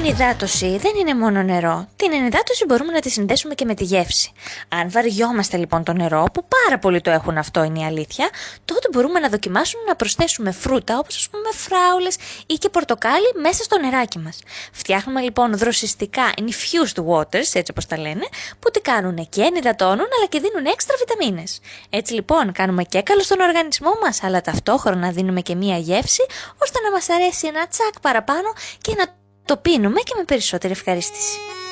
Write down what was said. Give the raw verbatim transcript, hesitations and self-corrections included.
ενυδάτωση δεν είναι μόνο νερό. Την ενυδάτωση μπορούμε να τη συνδέσουμε και με τη γεύση. Αν βαριόμαστε λοιπόν το νερό, που πάρα πολλοί το έχουν, αυτό είναι η αλήθεια, τότε μπορούμε να δοκιμάσουμε να προσθέσουμε φρούτα, όπως ας πούμε φράουλες ή και πορτοκάλι, μέσα στο νεράκι μας. Φτιάχνουμε λοιπόν δροσιστικά infused waters, έτσι όπως τα λένε, που τι κάνουν και ενυδατώνουν αλλά και δίνουν έξτρα βιταμίνες. Έτσι λοιπόν κάνουμε και καλό στον οργανισμό μας, αλλά ταυτόχρονα δίνουμε και μία γεύση, ώστε να μας αρέσει ένα τσακ παραπάνω και να το πίνουμε και με περισσότερη ευχαρίστηση.